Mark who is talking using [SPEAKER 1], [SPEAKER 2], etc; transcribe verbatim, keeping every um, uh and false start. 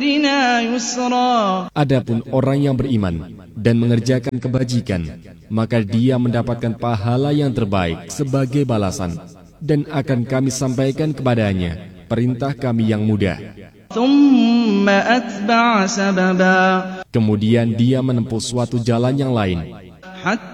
[SPEAKER 1] بنا يسرا.
[SPEAKER 2] Adapun orang yang beriman dan mengerjakan kebajikan, maka dia mendapatkan pahala yang terbaik sebagai balasan, dan akan kami sampaikan kepadanya perintah kami yang mudah.
[SPEAKER 1] ثم أتبع سببا.
[SPEAKER 2] Kemudian dia menempuh suatu jalan yang lain.